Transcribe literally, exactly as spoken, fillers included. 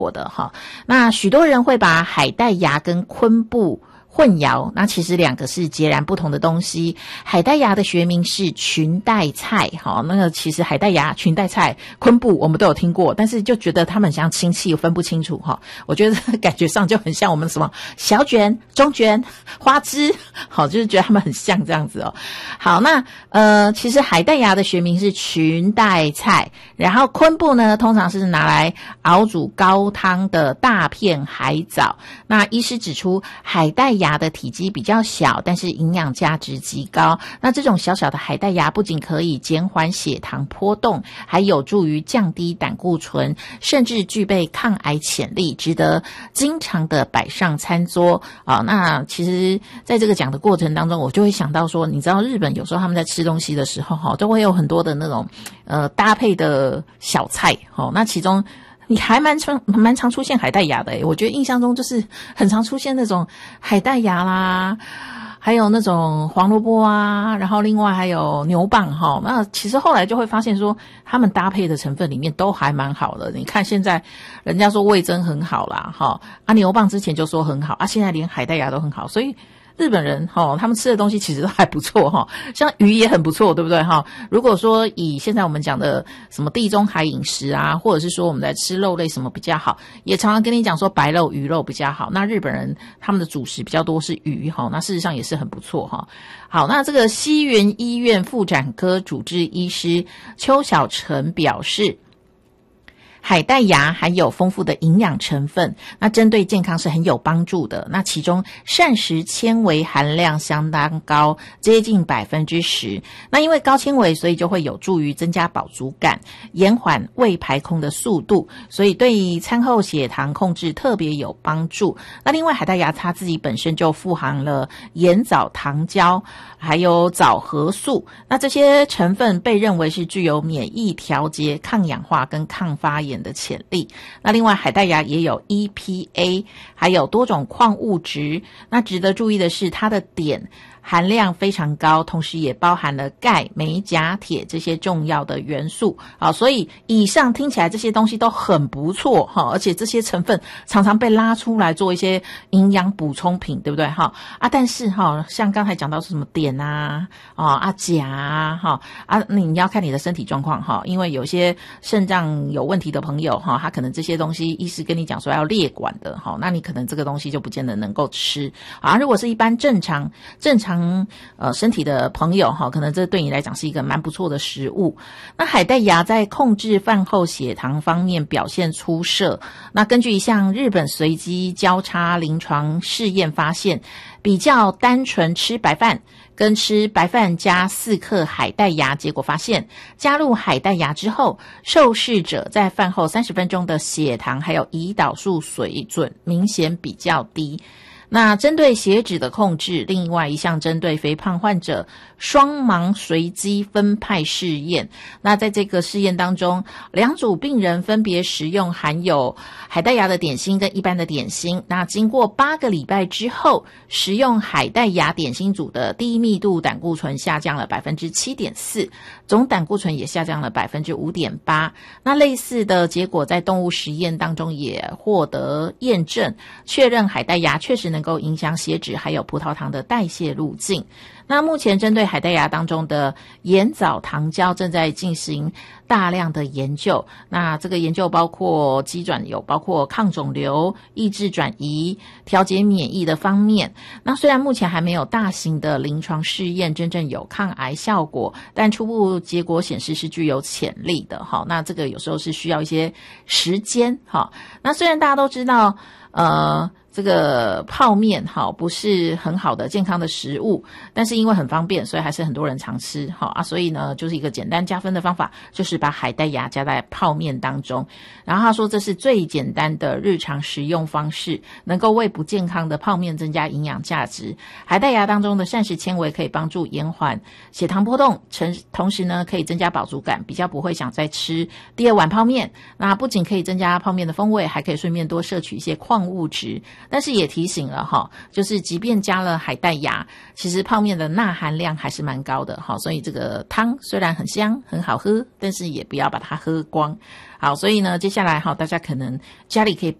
过的哈。那许多人会把海带芽跟昆布混淆，那其实两个是截然不同的东西。海带芽的学名是裙带菜，好，那个其实海带芽、裙带菜、昆布我们都有听过，但是就觉得它们像亲戚，分不清楚哈。我觉得感觉上就很像我们什么小卷、中卷、花枝，好，就是觉得它们很像这样子哦。好，那呃，其实海带芽的学名是裙带菜，然后昆布呢，通常是拿来熬煮高汤的大片海藻。那医师指出，海带芽的体积比较小，但是营养价值极高。那这种小小的海带芽不仅可以减缓血糖波动，还有助于降低胆固醇，甚至具备抗癌潜力，值得经常的摆上餐桌啊。那其实在这个讲的过程当中，我就会想到说，你知道日本有时候他们在吃东西的时候哈，都会有很多的那种呃搭配的小菜哈。那其中你还蛮常蛮常出现海带芽的诶，我觉得印象中就是很常出现那种海带芽啦，还有那种黄萝卜啊，然后另外还有牛蒡哈。那其实后来就会发现说，他们搭配的成分里面都还蛮好的。你看现在人家说味噌很好啦，哈啊牛蒡之前就说很好啊，现在连海带芽都很好，所以日本人齁，他们吃的东西其实都还不错齁，像鱼也很不错，对不对齁？如果说以现在我们讲的什么地中海饮食啊，或者是说我们在吃肉类什么比较好，也常常跟你讲说白肉、鱼肉比较好。那日本人他们的主食比较多是鱼齁，那事实上也是很不错齁。好，那这个西园医院妇产科主治医师邱小成表示，海带芽含有丰富的营养成分，那针对健康是很有帮助的。那其中膳食纤维含量相当高，接近 百分之十。 那因为高纤维，所以就会有助于增加饱足感，延缓胃排空的速度，所以对餐后血糖控制特别有帮助。那另外海带芽它自己本身就富含了盐藻糖胶还有藻核素，那这些成分被认为是具有免疫调节、抗氧化跟抗发炎的潜力。那另外海带芽也有 E P A 还有多种矿物质，那值得注意的是它的碘含量非常高，同时也包含了钙、镁、钾、铁这些重要的元素啊，所以以上听起来这些东西都很不错哈，而且这些成分常常被拉出来做一些营养补充品，对不对哈？啊，但是哈，像刚才讲到是什么碘啊、啊啊钾啊哈啊，你要看你的身体状况哈，因为有些肾脏有问题的朋友哈，他可能这些东西医师跟你讲说要列管的哈，那你可能这个东西就不见得能够吃啊。如果是一般正常正常呃身体的朋友哈，可能这对你来讲是一个蛮不错的食物。那海带芽在控制饭后血糖方面表现出色。那根据一项日本随机交叉临床试验发现，比较单纯吃白饭跟吃白饭加四克海带芽，结果发现加入海带芽之后，受试者在饭后三十分钟的血糖还有胰岛素水准明显比较低。那针对血脂的控制，另外一项针对肥胖患者双盲随机分派试验。那在这个试验当中，两组病人分别食用含有海带芽的点心跟一般的点心。那经过八个礼拜之后，食用海带芽点心组的低密度胆固醇下降了 百分之七点四， 总胆固醇也下降了 百分之五点八。 那类似的结果在动物实验当中也获得验证，确认海带芽确实能能够影响血脂还有葡萄糖的代谢路径。那目前针对海带芽当中的盐藻糖胶正在进行大量的研究，那这个研究包括机转，有包括抗肿瘤、抑制转移、调节免疫的方面。那虽然目前还没有大型的临床试验真正有抗癌效果，但初步结果显示是具有潜力的。好，那这个有时候是需要一些时间。好，那虽然大家都知道呃这个泡面好不是很好的健康的食物，但是因为很方便，所以还是很多人常吃好啊。所以呢，就是一个简单加分的方法，就是把海带芽加在泡面当中。然后他说这是最简单的日常食用方式，能够为不健康的泡面增加营养价值。海带芽当中的膳食纤维可以帮助延缓血糖波动，同时呢可以增加饱足感，比较不会想再吃第二碗泡面。那不仅可以增加泡面的风味，还可以顺便多摄取一些矿物质。 但是也提醒了哈，就是即便加了海带芽，其实泡面的钠含量还是蛮高的哈，所以这个汤虽然很香很好喝，但是也不要把它喝光。好，所以呢，接下来哈，大家可能家里可以